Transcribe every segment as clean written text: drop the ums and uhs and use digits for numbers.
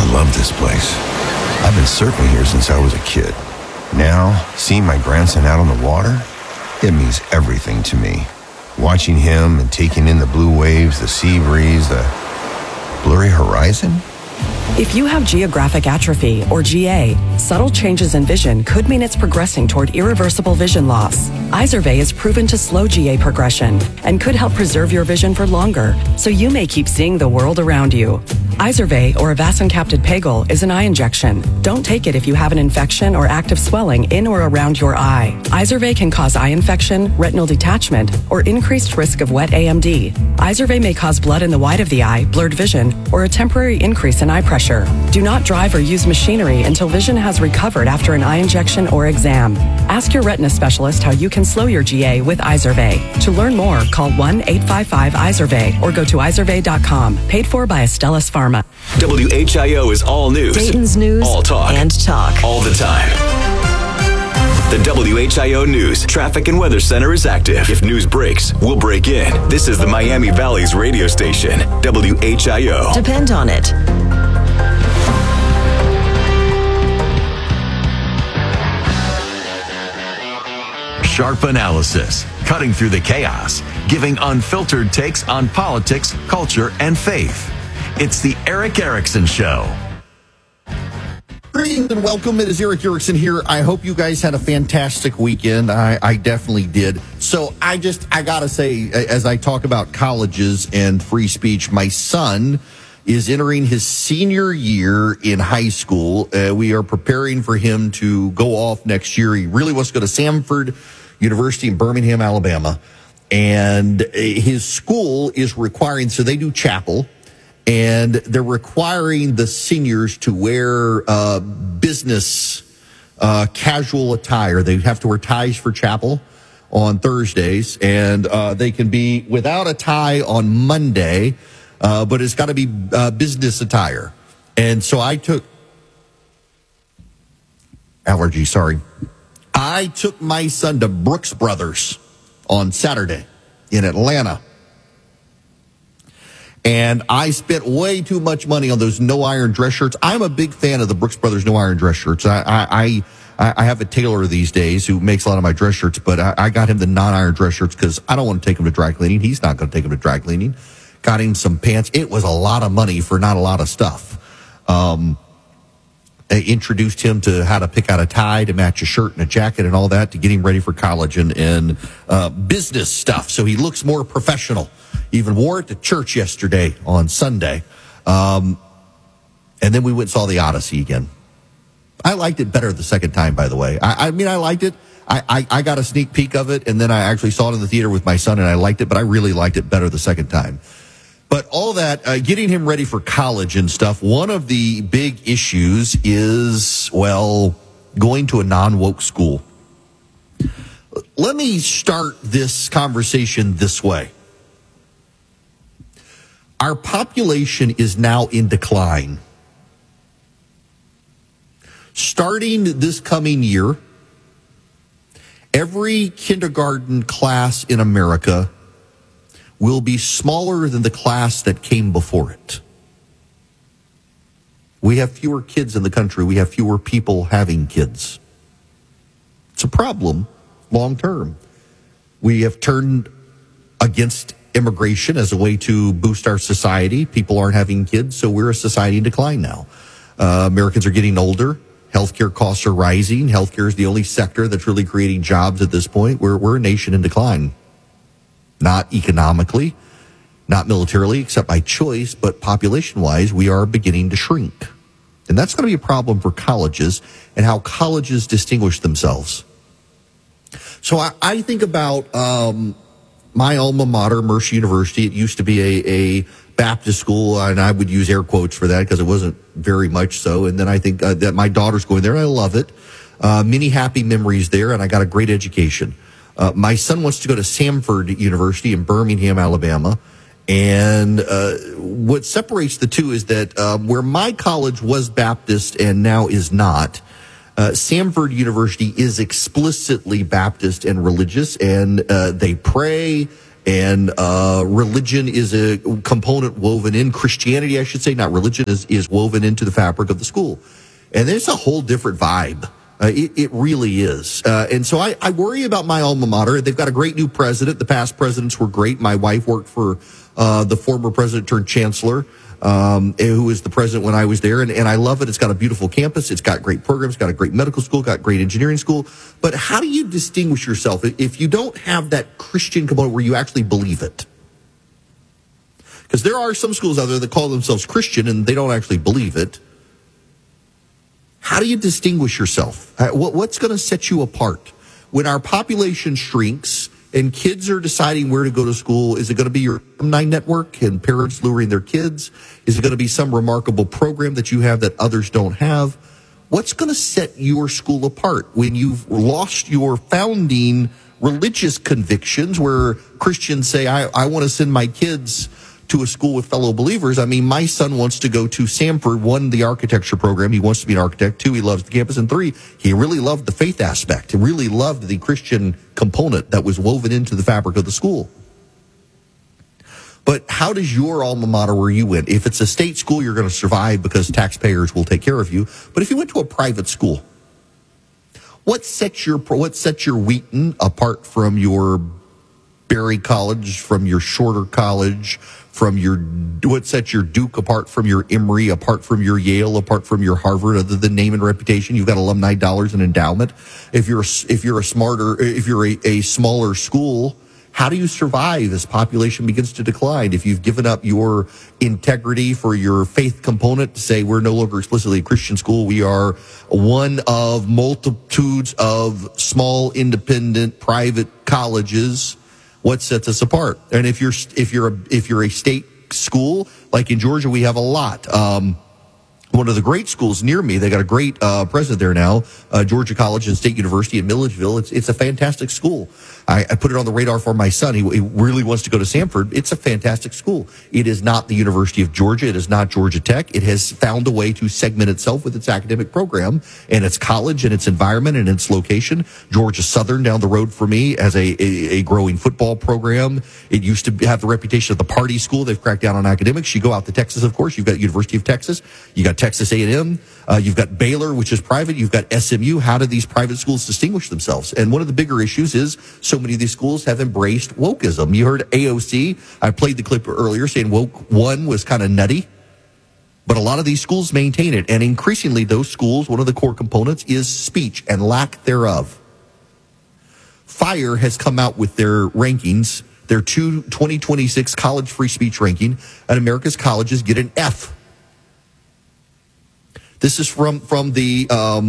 I love this place. I've been surfing here since I was a kid. Now, seeing my grandson out on the water, it means everything to me. Watching him and taking in the blue waves, the sea breeze, the blurry horizon. If you have geographic atrophy, or GA, subtle changes in vision could mean it's progressing toward irreversible vision loss. Izervay is proven to slow GA progression and could help preserve your vision for longer, so you may keep seeing the world around you. Izervay, or avacincaptad pegol, is an eye injection. Don't take it if you have an infection or active swelling in or around your eye. Izervay can cause eye infection, retinal detachment, or increased risk of wet AMD. Izervay may cause blood in the white of the eye, blurred vision, or a temporary increase in eye pressure. Do not drive or use machinery until vision has recovered after an eye injection or exam. Ask your retina specialist how you can slow your GA with Izervay. To learn more, call 1-855-IZERVAY or go to izervay.com. Paid for by Astellas Pharma. WHIO is all news. Dayton's news. All talk. And talk. All the time. The WHIO News Traffic and Weather Center is active. If news breaks, we'll break in. This is the Miami Valley's radio station, WHIO. Depend on it. Sharp analysis, cutting through the chaos, giving unfiltered takes on politics, culture, and faith. It's the Erick Erickson Show. Greetings and welcome. It is Erick Erickson here. I hope you guys had a fantastic weekend. I definitely did. So I gotta say, as I talk about colleges and free speech, my son is entering his senior year in high school. We are preparing for him to go off next year. He really wants to go to Samford University in Birmingham, Alabama. And his school is requiring, so they do chapel, and they're requiring the seniors to wear business casual attire. They have to wear ties for chapel on Thursdays, and they can be without a tie on Monday, but it's got to be business attire. And so I took my son to Brooks Brothers on Saturday in Atlanta. And I spent way too much money on those no-iron dress shirts. I'm a big fan of the Brooks Brothers no-iron dress shirts. I have a tailor these days who makes a lot of my dress shirts, but I got him the non-iron dress shirts because I don't want to take him to dry cleaning. He's not going to take him to dry cleaning. Got him some pants. It was a lot of money for not a lot of stuff. I introduced him to how to pick out a tie to match a shirt and a jacket and all that to get him ready for college and business stuff. So he looks more professional. Even wore it to church yesterday on Sunday. And then we went and saw the Odyssey again. I liked it better the second time, by the way. I mean, I liked it. I got a sneak peek of it, and then I actually saw it in the theater with my son, and I liked it, but I really liked it better the second time. But all that, getting him ready for college and stuff, one of the big issues is, well, going to a non-woke school. Let me start this conversation this way. Our population is now in decline. Starting this coming year, every kindergarten class in America will be smaller than the class that came before it. We have fewer kids in the country. We have fewer people having kids. It's a problem long term. We have turned against immigration as a way to boost our society. People aren't having kids, so we're a society in decline now. Americans are getting older. Healthcare costs are rising. Healthcare is the only sector that's really creating jobs at this point. We're a nation in decline. Not economically, not militarily, except by choice, but population-wise, we are beginning to shrink. And that's going to be a problem for colleges and how colleges distinguish themselves. So I think about my alma mater, Mercer University. It used to be a Baptist school, and I would use air quotes for that because it wasn't very much so. And then I think that my daughter's going there, and I love it. Many happy memories there, and I got a great education. My son wants to go to Samford University in Birmingham, Alabama. And what separates the two is that where my college was Baptist and now is not, Samford University is explicitly Baptist and religious, and they pray, And religion is a component woven in. Christianity, I should say, not religion, is woven into the fabric of the school. And there's a whole different vibe. It really is. And so I worry about my alma mater. They've got a great new president. The past presidents were great. My wife worked for the former president turned chancellor, who was the president when I was there. And I love it. It's got a beautiful campus. It's got great programs, got a great medical school, got great engineering school. But how do you distinguish yourself if you don't have that Christian component where you actually believe it? Because there are some schools out there that call themselves Christian and they don't actually believe it. How do you distinguish yourself? What's going to set you apart? When our population shrinks and kids are deciding where to go to school, is it going to be your alumni network and parents luring their kids? Is it going to be some remarkable program that you have that others don't have? What's going to set your school apart when you've lost your founding religious convictions where Christians say, I want to send my kids to a school with fellow believers? I mean, my son wants to go to Samford. 1, the architecture program. He wants to be an architect. 2, he loves the campus. And 3, he really loved the faith aspect. He really loved the Christian component that was woven into the fabric of the school. But how does your alma mater where you went? If it's a state school, you're going to survive because taxpayers will take care of you. But if you went to a private school, what sets your Wheaton apart from your Berry College, from your Shorter College, what sets your Duke apart from your Emory, apart from your Yale, apart from your Harvard, other than name and reputation? You've got alumni dollars and endowment. If you're a smaller school, how do you survive as population begins to decline? If you've given up your integrity for your faith component to say we're no longer explicitly a Christian school, we are one of multitudes of small, independent, private colleges. What sets us apart? And if you're a state school, like in Georgia, we have a lot. One of the great schools near me, they got a great president there now, Georgia College and State University in Milledgeville. It's a fantastic school. I put it on the radar for my son. He really wants to go to Samford. It's a fantastic school. It is not the University of Georgia. It is not Georgia Tech. It has found a way to segment itself with its academic program and its college and its environment and its location. Georgia Southern down the road for me has a growing football program. It used to have the reputation of the party school. They've cracked down on academics. You go out to Texas, of course. You've got University of Texas. You got Texas A&M. You've got Baylor, which is private. You've got SMU. How do these private schools distinguish themselves? And one of the bigger issues is so many of these schools have embraced wokeism. You heard AOC. I played the clip earlier saying woke one was kind of nutty. But a lot of these schools maintain it. And increasingly, those schools, one of the core components is speech and lack thereof. FIRE has come out with their rankings, their 2026 college free speech ranking, and America's colleges get an F. This is from the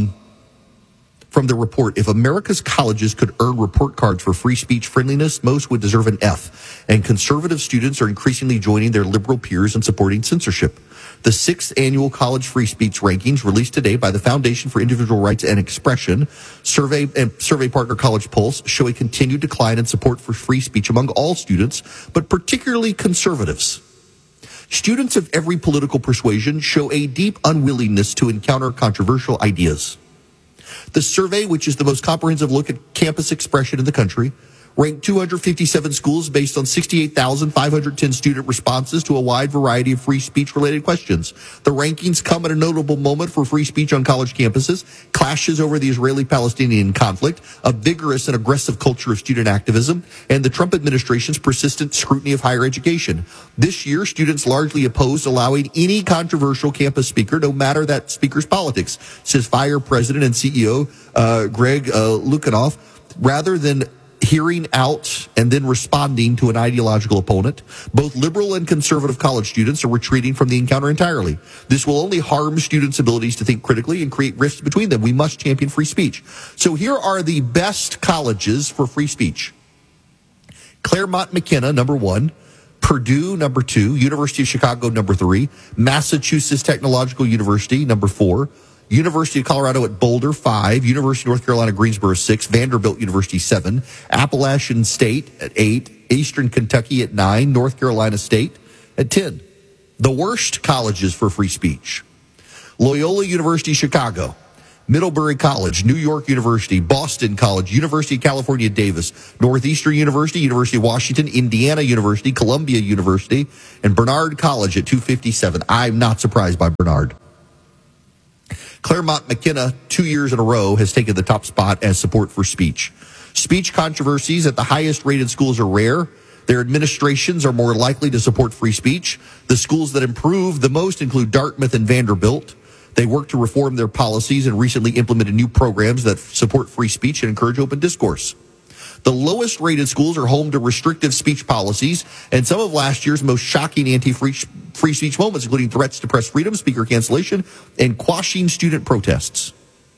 report. If America's colleges could earn report cards for free speech friendliness, most would deserve an F. And conservative students are increasingly joining their liberal peers in supporting censorship. The 6th annual college free speech rankings released today by the Foundation for Individual Rights and Expression survey partner College Pulse show a continued decline in support for free speech among all students, but particularly conservatives. Students of every political persuasion show a deep unwillingness to encounter controversial ideas. The survey, which is the most comprehensive look at campus expression in the country, ranked 257 schools based on 68,510 student responses to a wide variety of free speech-related questions. The rankings come at a notable moment for free speech on college campuses, clashes over the Israeli-Palestinian conflict, a vigorous and aggressive culture of student activism, and the Trump administration's persistent scrutiny of higher education. This year, students largely opposed allowing any controversial campus speaker, no matter that speaker's politics, says FIRE president and CEO Greg Lukianoff, rather than hearing out and then responding to an ideological opponent. Both liberal and conservative college students are retreating from the encounter entirely. This will only harm students' abilities to think critically and create rifts between them. We must champion free speech. So here are the best colleges for free speech. Claremont McKenna, number 1. Purdue, number 2. University of Chicago, number 3. Massachusetts Technological University, number 4. University of Colorado at Boulder, 5. University of North Carolina, Greensboro, 6. Vanderbilt University, 7. Appalachian State at 8. Eastern Kentucky at 9. North Carolina State at 10. The worst colleges for free speech. Loyola University, Chicago. Middlebury College, New York University, Boston College, University of California, Davis, Northeastern University, University of Washington, Indiana University, Columbia University, and Bernard College at 257. I'm not surprised by Bernard. Claremont McKenna, 2 years in a row, has taken the top spot as support for speech. Speech controversies at the highest rated schools are rare. Their administrations are more likely to support free speech. The schools that improve the most include Dartmouth and Vanderbilt. They work to reform their policies and recently implemented new programs that support free speech and encourage open discourse. The lowest rated schools are home to restrictive speech policies and some of last year's most shocking anti-free speech moments, including threats to press freedom, speaker cancellation, and quashing student protests.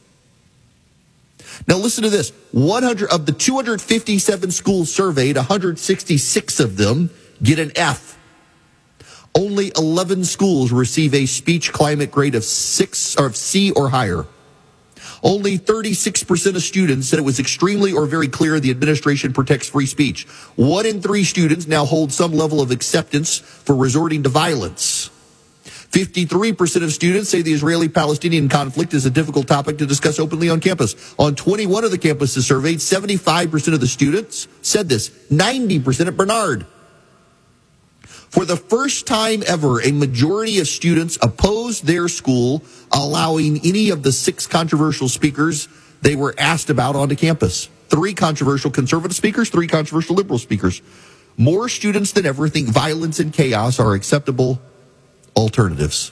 Now listen to this. 100 of the 257 schools surveyed, 166 of them get an F. Only 11 schools receive a speech climate grade of 6 or C or higher. Only 36% of students said it was extremely or very clear the administration protects free speech. 1 in 3 students now hold some level of acceptance for resorting to violence. 53% of students say the Israeli-Palestinian conflict is a difficult topic to discuss openly on campus. On 21 of the campuses surveyed, 75% of the students said this, 90% at Bernard. For the first time ever, a majority of students opposed their school allowing any of the 6 controversial speakers they were asked about onto campus. 3 controversial conservative speakers, 3 controversial liberal speakers. More students than ever think violence and chaos are acceptable alternatives.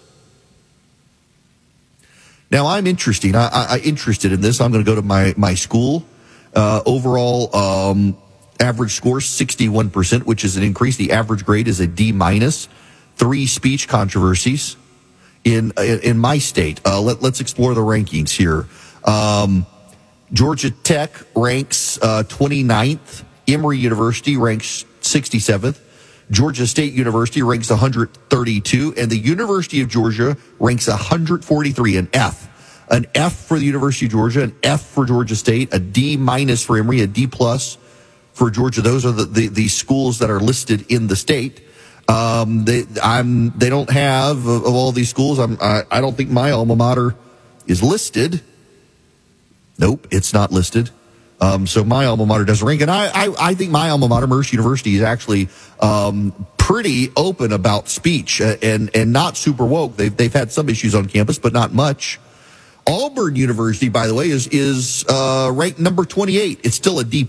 Now, I'm interested in this. I'm going to go to my school. Overall, average score 61%, which is an increase. The average grade is a D-. 3 speech controversies in my state. Let's explore the rankings here. Georgia Tech ranks 29th. Emory University ranks 67th. Georgia State University ranks 132, and the University of Georgia ranks 143, an F. An F for the University of Georgia, an F for Georgia State, a D- for Emory, a D+ for Georgia. Those are the schools that are listed in the state. They don't have, of all these schools, I don't think my alma mater is listed. Nope, it's not listed. So my alma mater doesn't rank. And I think my alma mater, Mercer University, is actually pretty open about speech and not super woke. They've had some issues on campus, but not much. Auburn University, by the way, is ranked number 28. It's still a D+.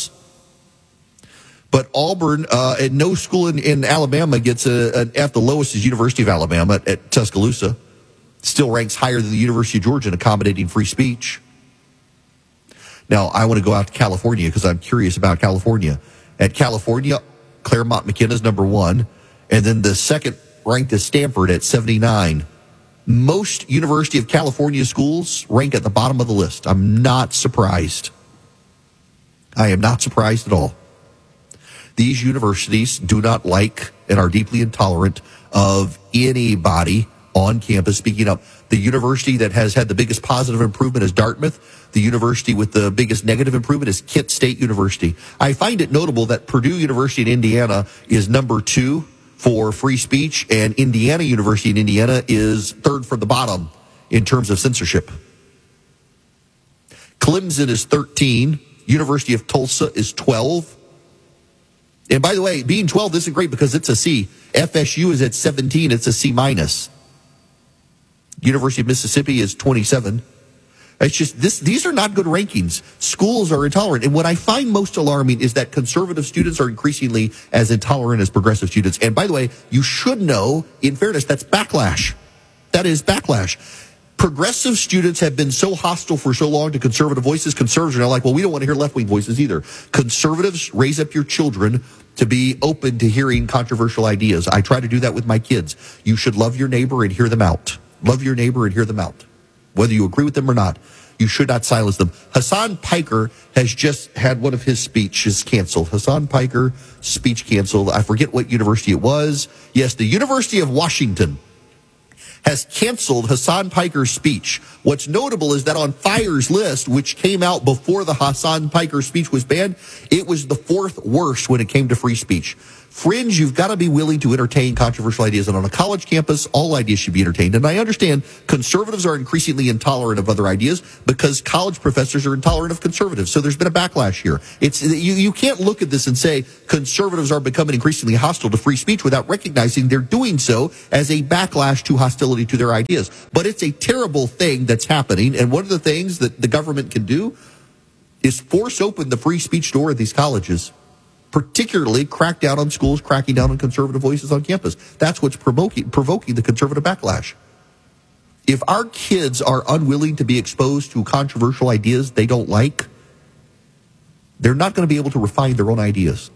But Auburn, and no school in Alabama gets an F. The lowest is University of Alabama at Tuscaloosa. Still ranks higher than the University of Georgia in accommodating free speech. Now, I want to go out to California because I'm curious about California. At California, Claremont McKenna is number 1. And then the second ranked is Stanford at 79. Most University of California schools rank at the bottom of the list. I'm not surprised. I am not surprised at all. These universities do not like and are deeply intolerant of anybody on campus speaking up. The university that has had the biggest positive improvement is Dartmouth. The university with the biggest negative improvement is Kent State University. I find it notable that Purdue University in Indiana is number 2 for free speech, and Indiana University in Indiana is 3rd from the bottom in terms of censorship. Clemson is 13. University of Tulsa is 12. And by the way, being 12 isn't great because it's a C. FSU is at 17. It's a C-. University of Mississippi is 27. It's just these are not good rankings. Schools are intolerant. And what I find most alarming is that conservative students are increasingly as intolerant as progressive students. And by the way, you should know, in fairness, that's backlash. That is backlash. Progressive students have been so hostile for so long to conservative voices. Conservatives are now like, well, we don't want to hear left-wing voices either. Conservatives raise up your children to be open to hearing controversial ideas. I try to do that with my kids. You should love your neighbor and hear them out. Love your neighbor and hear them out. Whether you agree with them or not, you should not silence them. Hassan Piker has just had one of his speeches canceled. Hassan Piker, speech canceled. I forget what university it was. Yes, the University of Washington has canceled Hassan Piker's speech. What's notable is that on FIRE's list, which came out before the Hassan Piker speech was banned, it was the 4th worst when it came to free speech. Fringe, you've got to be willing to entertain controversial ideas. And on a college campus, all ideas should be entertained. And I understand conservatives are increasingly intolerant of other ideas because college professors are intolerant of conservatives. So there's been a backlash here. You can't look at this and say conservatives are becoming increasingly hostile to free speech without recognizing they're doing so as a backlash to hostility to their ideas. But it's a terrible thing that's happening. And one of the things that the government can do is force open the free speech door at these colleges. Particularly crack down on schools, cracking down on conservative voices on campus. That's what's provoking the conservative backlash. If our kids are unwilling to be exposed to controversial ideas they don't like, they're not going to be able to refine their own ideas.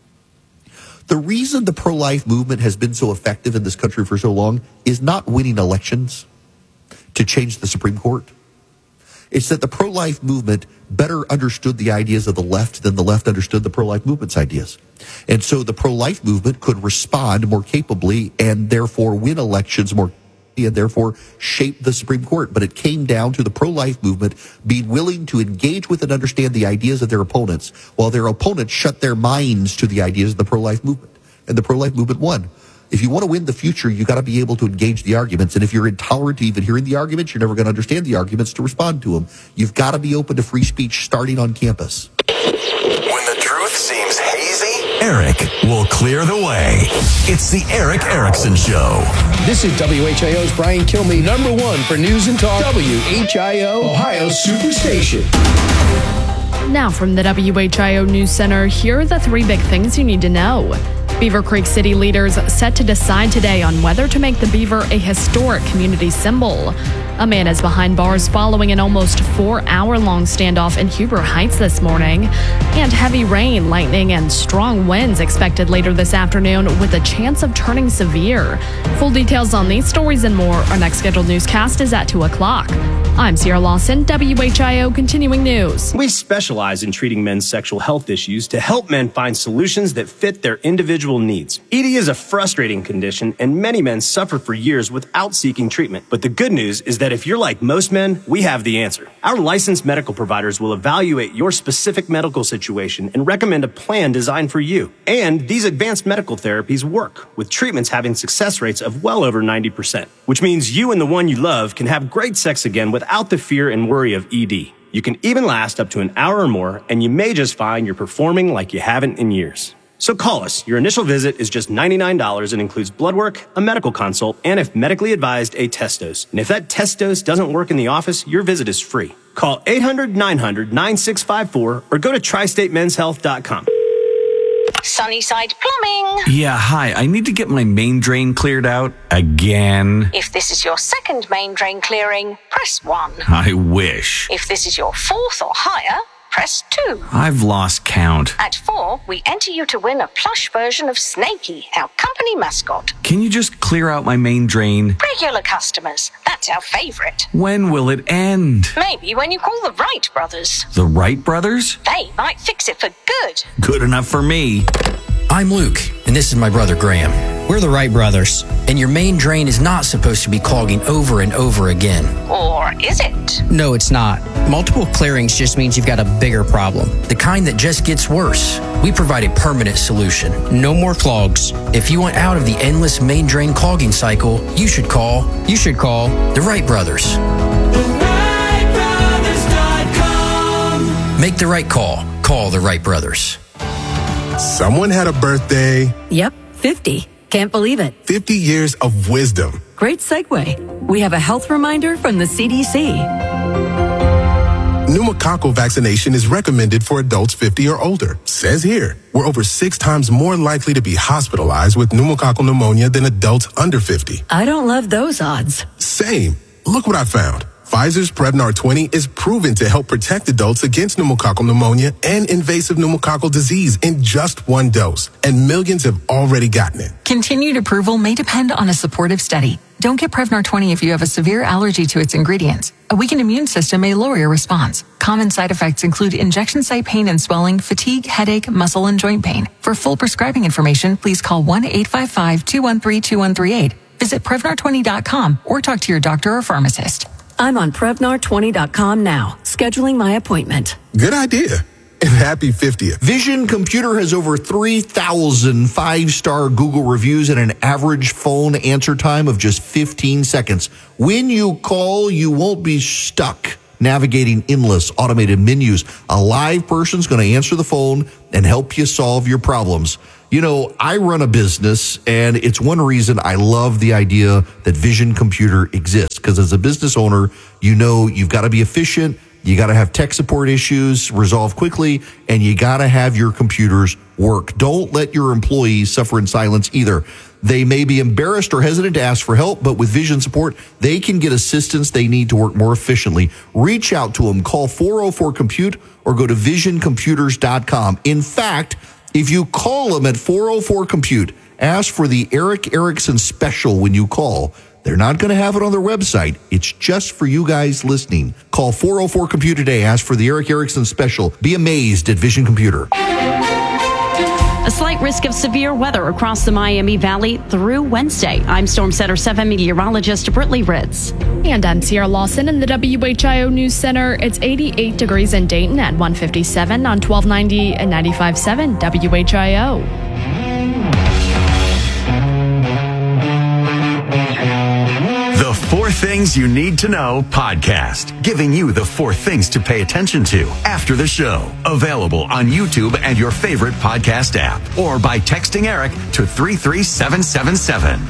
The reason the pro-life movement has been so effective in this country for so long is not winning elections to change the Supreme Court. It's that the pro-life movement better understood the ideas of the left than the left understood the pro-life movement's ideas. And so the pro-life movement could respond more capably and therefore win elections more and therefore shape the Supreme Court. But it came down to the pro-life movement being willing to engage with and understand the ideas of their opponents while their opponents shut their minds to the ideas of the pro-life movement. And the pro-life movement won. If you want to win the future, you got to be able to engage the arguments. And if you're intolerant to even hearing the arguments, you're never going to understand the arguments to respond to them. You've got to be open to free speech starting on campus. When the truth seems hazy, Eric will clear the way. It's the Eric Erickson Show. This is WHIO's Brian Kilmeade, number one for news and talk. WHIO, Ohio Superstation. Now from the WHIO News Center, here are the three big things you need to know. Beaver Creek City leaders set to decide today on whether to make the beaver a historic community symbol. A man is behind bars following an almost 4-hour-long standoff in Huber Heights this morning. And heavy rain, lightning, and strong winds expected later this afternoon with a chance of turning severe. Full details on these stories and more. Our next scheduled newscast is at 2 o'clock. I'm Sierra Lawson, WHIO Continuing News. We specialize in treating men's sexual health issues to help men find solutions that fit their individual needs. ED is a frustrating condition, and many men suffer for years without seeking treatment. But the good news is that if you're like most men, we have the answer. Our licensed medical providers will evaluate your specific medical situation and recommend a plan designed for you. And these advanced medical therapies work, with treatments having success rates of well over 90%, which means you and the one you love can have great sex again without the fear and worry of ED. You can even last up to an hour or more, and you may just find you're performing like you haven't in years. So call us. Your initial visit is just $99 and includes blood work, a medical consult, and if medically advised, a test dose. And if that test dose doesn't work in the office, your visit is free. Call 800-900-9654 or go to tristatemenshealth.com. Sunnyside Plumbing. Yeah, hi. I need to get my main drain cleared out again. If this is your second main drain clearing, press 1. I wish. If this is your fourth or higher, press 2. I've lost count. At 4, we enter you to win a plush version of Snakey, our company mascot. Can you just clear out my main drain? Regular customers, that's our favorite. When will it end? Maybe when you call the Wright brothers. The Wright brothers? They might fix it for good. Good enough for me. I'm Luke, and this is my brother Graham. We're the Wright brothers, and your main drain is not supposed to be clogging over and over again. Or is it? No, it's not. Multiple clearings just means you've got a bigger problem, the kind that just gets worse. We provide a permanent solution. No more clogs. If you want out of the endless main drain clogging cycle, you should call the Wright brothers. TheWrightBrothers.com. Make the right call. Call the Wright brothers. Someone had a birthday. Yep, 50. Can't believe it. 50 years of wisdom. Great segue. We have a health reminder from the CDC. Pneumococcal vaccination is recommended for adults 50 or older. Says here, we're over 6 times more likely to be hospitalized with pneumococcal pneumonia than adults under 50. I don't love those odds. Same. Look what I found. Pfizer's Prevnar 20 is proven to help protect adults against pneumococcal pneumonia and invasive pneumococcal disease in just 1 dose, and millions have already gotten it. Continued approval may depend on a supportive study. Don't get Prevnar 20 if you have a severe allergy to its ingredients. A weakened immune system may lower your response. Common side effects include injection site pain and swelling, fatigue, headache, muscle, and joint pain. For full prescribing information, please call 1-855-213-2138. Visit Prevnar20.com or talk to your doctor or pharmacist. I'm on Prevnar20.com now, scheduling my appointment. Good idea. and happy 50th. Vision Computer has over 3,000 5-star Google reviews and an average phone answer time of just 15 seconds. When you call, you won't be stuck navigating endless automated menus. A live person's going to answer the phone and help you solve your problems. You know, I run a business, and it's one reason I love the idea that Vision Computer exists. Because as a business owner, you know you've got to be efficient, you got to have tech support issues resolved quickly, and you got to have your computers work. Don't let your employees suffer in silence either. They may be embarrassed or hesitant to ask for help, but with Vision support, they can get assistance they need to work more efficiently. Reach out to them. Call 404-COMPUTE or go to visioncomputers.com. In fact, if you call them at 404-COMPUTE, ask for the Eric Erickson special when you call. They're not going to have it on their website. It's just for you guys listening. Call 404-COMPUTE today. Ask for the Eric Erickson special. Be amazed at Vision Computer. A slight risk of severe weather across the Miami Valley through Wednesday. I'm Storm Center 7 meteorologist Britley Ritz. And I'm Sierra Lawson in the WHIO News Center. It's 88 degrees in Dayton at 157 on 1290 and 95.7 WHIO. The 4 Things You Need to Know podcast, giving you the 4 things to pay attention to after the show. Available on YouTube and your favorite podcast app, or by texting Eric to 33777.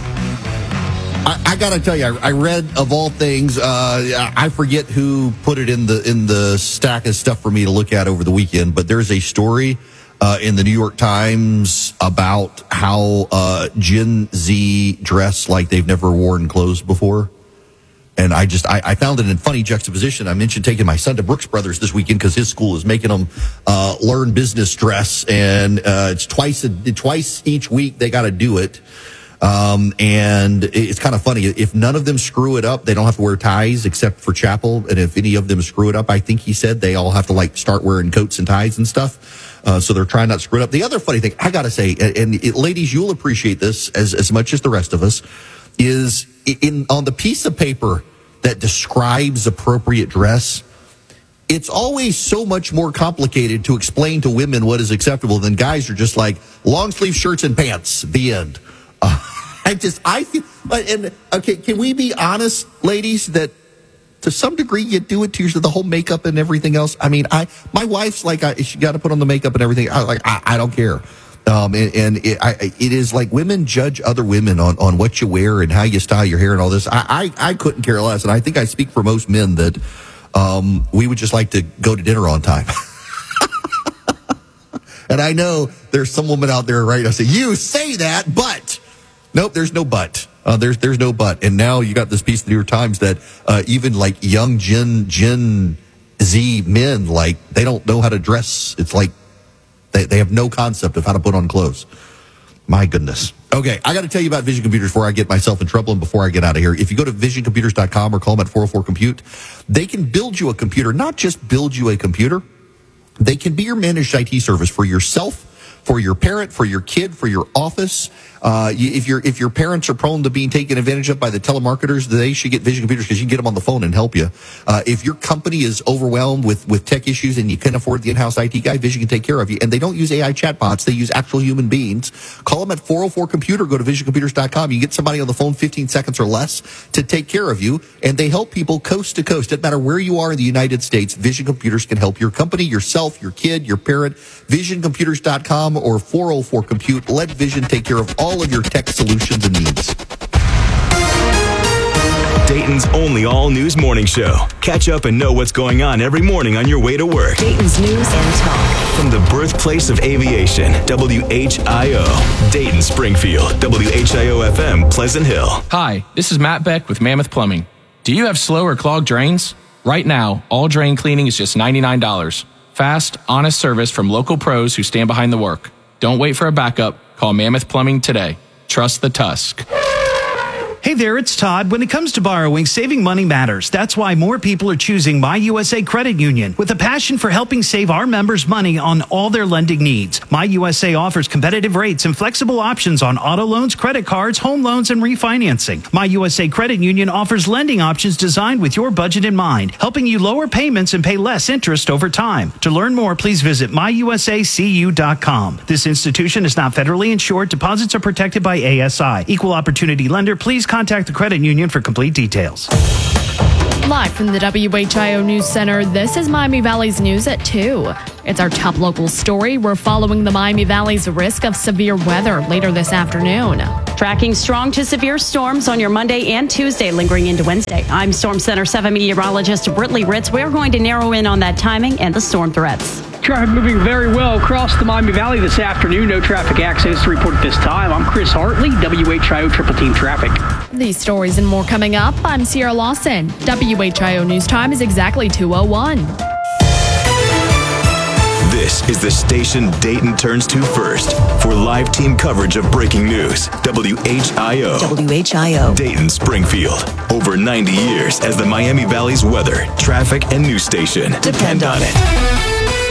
I got to tell you, I read, of all things, I forget who put it in the stack of stuff for me to look at over the weekend, but there's a story in the New York Times about how Gen Z dress like they've never worn clothes before. And I found it in funny juxtaposition. I mentioned taking my son to Brooks Brothers this weekend because his school is making them learn business dress, and it's twice each week they got to do it. And it's kind of funny. If none of them screw it up, they don't have to wear ties except for chapel. And if any of them screw it up, I think he said they all have to start wearing coats and ties and stuff. So they're trying not to screw it up. The other funny thing I got to say, ladies, you'll appreciate this as much as the rest of us, is on the piece of paper that describes appropriate dress, it's always so much more complicated to explain to women what is acceptable than guys are just like long sleeve shirts and pants, the end. I feel, and okay, can we be honest, ladies, that to some degree you do it to yourself, the whole makeup and everything else? I mean, my wife's like, she got to put on the makeup and everything. I don't care. It is like women judge other women on what you wear and how you style your hair and all this. I couldn't care less. And I think I speak for most men that, we would just like to go to dinner on time. And I know there's some woman out there right now say, you say that, but nope, there's no but. There's no but. And now you got this piece of the New York Times that even like young Gen Z men, like they don't know how to dress. It's like they have no concept of how to put on clothes. My goodness. Okay, I got to tell you about Vision Computers before I get myself in trouble and before I get out of here. If you go to visioncomputers.com or call them at 404-COMPUTE, they can build you a computer, not just build you a computer. They can be your managed IT service for yourself, for your parent, for your kid, for your office. If your parents are prone to being taken advantage of by the telemarketers, they should get Vision Computers because you can get them on the phone and help you. If your company is overwhelmed with tech issues and you can't afford the in-house IT guy, Vision can take care of you. And they don't use AI chatbots. They use actual human beings. Call them at 404-COMPUTER. Go to visioncomputers.com. You get somebody on the phone 15 seconds or less to take care of you. And they help people coast to coast. Doesn't matter where you are in the United States, Vision Computers can help your company, yourself, your kid, your parent. Visioncomputers.com or 404-COMPUTE. Let Vision take care of all of your tech solutions and needs. Dayton's only all-news morning show. Catch up and know what's going on every morning on your way to work. Dayton's News and Talk. From the birthplace of aviation, WHIO. Dayton, Springfield, WHIO-FM, Pleasant Hill. Hi, this is Matt Beck with Mammoth Plumbing. Do you have slow or clogged drains? Right now, all drain cleaning is just $99. Fast, honest service from local pros who stand behind the work. Don't wait for a backup. Call Mammoth Plumbing today. Trust the Tusk. Hey there, it's Todd. When it comes to borrowing, saving money matters. That's why more people are choosing My USA Credit Union with a passion for helping save our members money on all their lending needs. My USA offers competitive rates and flexible options on auto loans, credit cards, home loans, and refinancing. My USA Credit Union offers lending options designed with your budget in mind, helping you lower payments and pay less interest over time. To learn more, please visit myusacu.com. This institution is not federally insured. Deposits are protected by ASI. Equal opportunity lender. Please contact the credit union for complete details. Live from the WHIO News Center, this is Miami Valley's News at 2. It's our top local story. We're following the Miami Valley's risk of severe weather later this afternoon. Tracking strong to severe storms on your Monday and Tuesday, lingering into Wednesday. I'm Storm Center 7 meteorologist Britley Ritz. We're going to narrow in on that timing and the storm threats. Traffic moving very well across the Miami Valley this afternoon. No traffic accidents to report at this time. I'm Chris Hartley, WHIO Triple Team Traffic. These stories and more coming up. I'm Sierra Lawson. WHIO News Time is exactly 2:01. This is the station Dayton turns to first for live team coverage of breaking news. WHIO. WHIO. Dayton, Springfield. Over 90 years as the Miami Valley's weather, traffic, and news station. Depend on it.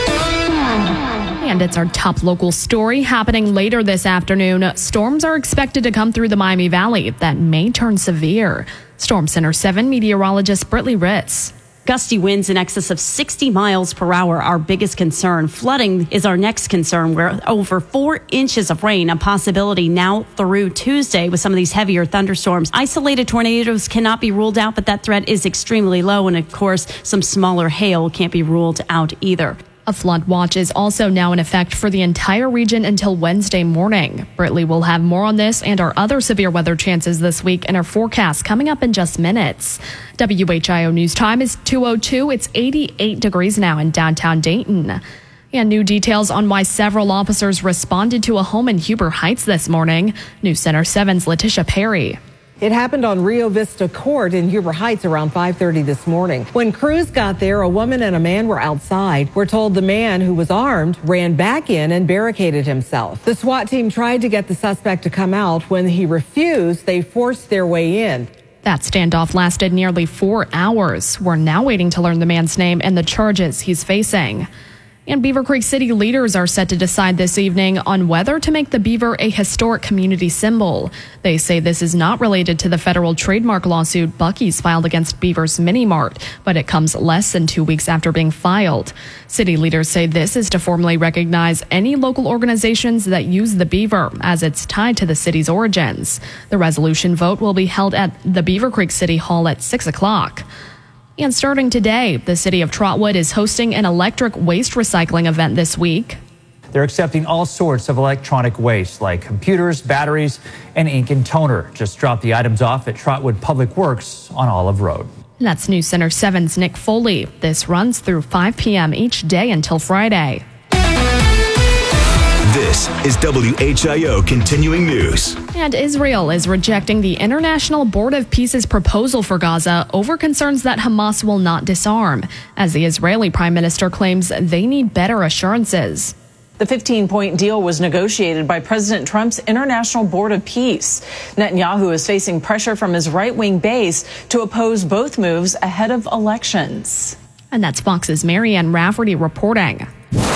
And it's our top local story happening later this afternoon. Storms are expected to come through the Miami Valley that may turn severe. Storm Center 7 meteorologist Britley Ritz. Gusty winds in excess of 60 miles per hour, our biggest concern. Flooding is our next concern, where over 4 inches of rain, a possibility now through Tuesday with some of these heavier thunderstorms. Isolated tornadoes cannot be ruled out, but that threat is extremely low. And of course, some smaller hail can't be ruled out either. A flood watch is also now in effect for the entire region until Wednesday morning. Britley will have more on this and our other severe weather chances this week in our forecast coming up in just minutes. WHIO News Time is 2:02. It's 88 degrees now in downtown Dayton. And new details on why several officers responded to a home in Huber Heights this morning. News Center 7's Letitia Perry. It happened on Rio Vista Court in Huber Heights around 5:30 this morning. When crews got there, a woman and a man were outside. We're told the man, who was armed, ran back in and barricaded himself. The SWAT team tried to get the suspect to come out. When he refused, they forced their way in. That standoff lasted nearly 4 hours. We're now waiting to learn the man's name and the charges he's facing. And Beaver Creek City leaders are set to decide this evening on whether to make the beaver a historic community symbol. They say this is not related to the federal trademark lawsuit Buc-ee's filed against Beaver's Mini Mart, but it comes less than 2 weeks after being filed. City leaders say this is to formally recognize any local organizations that use the beaver, as it's tied to the city's origins. The resolution vote will be held at the Beaver Creek City Hall at 6 o'clock. And starting today, the city of Trotwood is hosting an electric waste recycling event this week. They're accepting all sorts of electronic waste like computers, batteries, and ink and toner. Just drop the items off at Trotwood Public Works on Olive Road. That's News Center 7's Nick Foley. This runs through 5 p.m. each day until Friday. This is WHIO Continuing News. And Israel is rejecting the International Board of Peace's proposal for Gaza over concerns that Hamas will not disarm, as the Israeli Prime Minister claims they need better assurances. The 15-point deal was negotiated by President Trump's International Board of Peace. Netanyahu is facing pressure from his right-wing base to oppose both moves ahead of elections. And that's Fox's Marianne Rafferty reporting.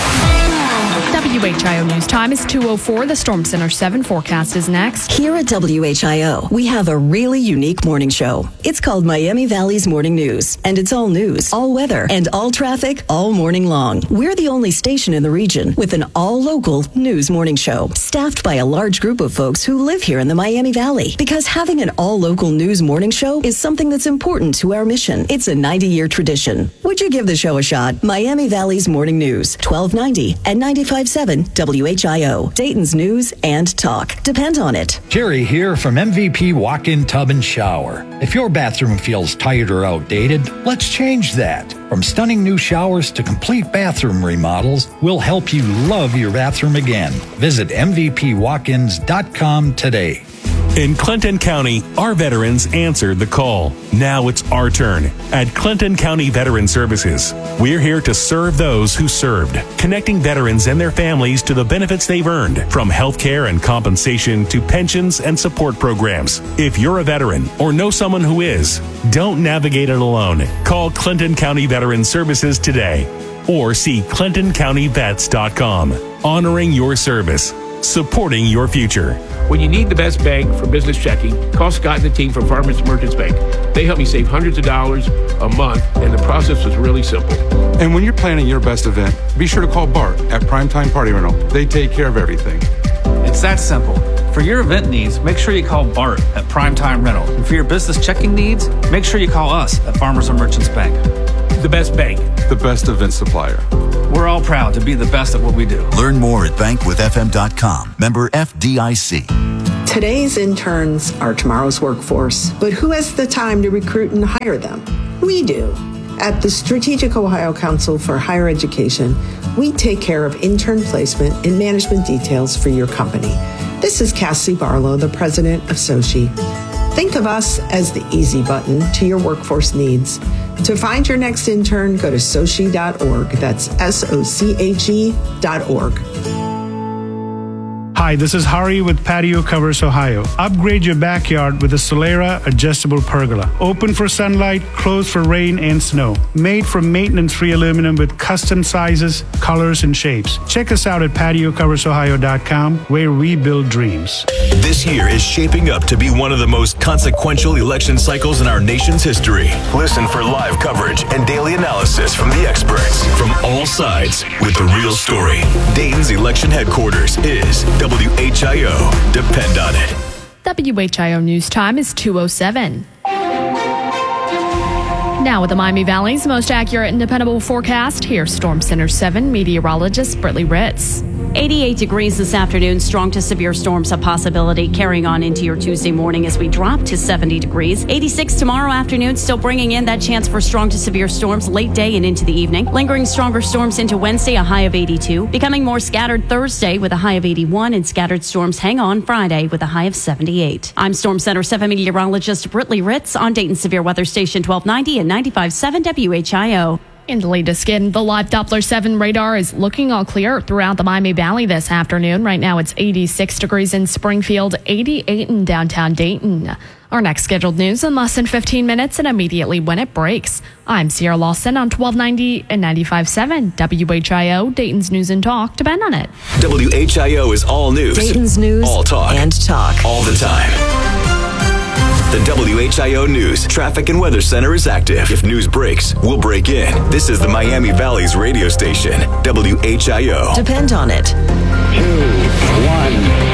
WHIO News Time is 2:04. The Storm Center 7 forecast is next. Here at WHIO, we have a really unique morning show. It's called Miami Valley's Morning News, and it's all news, all weather, and all traffic all morning long. We're the only station in the region with an all-local news morning show, staffed by a large group of folks who live here in the Miami Valley. Because having an all-local news morning show is something that's important to our mission. It's a 90-year tradition. Would you give the show a shot? Miami Valley's Morning News, 1290 and 95.7 WHIO. Dayton's news and talk. Depend on it. Jerry here from MVP Walk-In Tub and Shower. If your bathroom feels tired or outdated, let's change that. From stunning new showers to complete bathroom remodels, we'll help you love your bathroom again. Visit MVPWalkIns.com today. In Clinton County, our veterans answered the call. Now it's our turn. At Clinton County Veteran Services, we're here to serve those who served, connecting veterans and their families to the benefits they've earned, from health care and compensation to pensions and support programs. If you're a veteran or know someone who is, don't navigate it alone. Call Clinton County Veteran Services today or see ClintonCountyVets.com. Honoring your service, supporting your future. When you need the best bank for business checking, call Scott and the team from Farmers Merchants Bank. They help me save hundreds of dollars a month, and the process was really simple. And when you're planning your best event, be sure to call Bart at Primetime Party Rental. They take care of everything. It's that simple. For your event needs, make sure you call Bart at Primetime Rental. And for your business checking needs, make sure you call us at Farmers and Merchants Bank. The best bank. The best event supplier. We're all proud to be the best at what we do. Learn more at bankwithfm.com. Member FDIC. Today's interns are tomorrow's workforce, but who has the time to recruit and hire them? We do. At the Strategic Ohio Council for Higher Education, we take care of intern placement and management details for your company. This is Cassie Barlow, the president of SOCHI. Think of us as the easy button to your workforce needs. To find your next intern, go to sochi.org. That's SOCHE.org. Hi, this is Hari with Patio Covers Ohio. Upgrade your backyard with a Solera adjustable pergola. Open for sunlight, closed for rain and snow. Made from maintenance-free aluminum with custom sizes, colors, and shapes. Check us out at patiocoversohio.com, where we build dreams. This year is shaping up to be one of the most consequential election cycles in our nation's history. Listen for live coverage and daily analysis from the experts from all sides with the real story. Dayton's election headquarters is WHIO. Depend on it. WHIO News Time is 2:07. Now with the Miami Valley's most accurate and dependable forecast, here's Storm Center 7 meteorologist Brittany Ritz. 88 degrees this afternoon. Strong to severe storms a possibility carrying on into your Tuesday morning as we drop to 70 degrees. 86 tomorrow afternoon, still bringing in that chance for strong to severe storms late day and into the evening. Lingering stronger storms into Wednesday, a high of 82. Becoming more scattered Thursday with a high of 81, and scattered storms hang on Friday with a high of 78. I'm Storm Center 7 meteorologist Brittany Ritz on Dayton Severe Weather Station 1290 and 95.7 WHIO. In the latest skin, the live Doppler 7 radar is looking all clear throughout the Miami Valley this afternoon. Right now it's 86 degrees in Springfield, 88 in downtown Dayton. Our next scheduled news in less than 15 minutes and immediately when it breaks. I'm Sierra Lawson on 1290 and 95.7 WHIO, Dayton's News and Talk. Depend on it. WHIO is all news. Dayton's news all talk. And talk. All the time. The WHIO News Traffic and Weather Center is active. If news breaks, we'll break in. This is the Miami Valley's radio station, WHIO. Depend on it. 2, 1.